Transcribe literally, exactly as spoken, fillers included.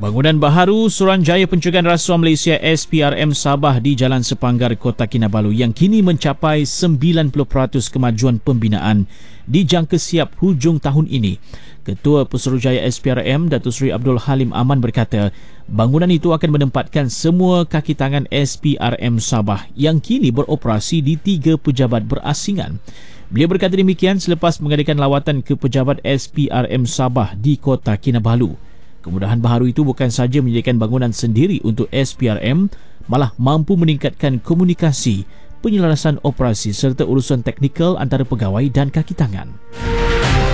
Bangunan baharu Suruhanjaya Pencegahan Rasuah Malaysia S P R M Sabah di Jalan Sepanggar, Kota Kinabalu yang kini mencapai sembilan puluh peratus kemajuan pembinaan dijangka siap hujung tahun ini. Ketua Pesuruhjaya S P R M Datuk Seri Abdul Halim Aman berkata, bangunan itu akan menempatkan semua kaki tangan S P R M Sabah yang kini beroperasi di tiga pejabat berasingan. Beliau berkata demikian selepas mengadakan lawatan ke pejabat S P R M Sabah di Kota Kinabalu. Kemudahan baharu itu bukan sahaja menyediakan bangunan sendiri untuk S P R M, malah mampu meningkatkan komunikasi, penyelarasan operasi serta urusan teknikal antara pegawai dan kaki tangan.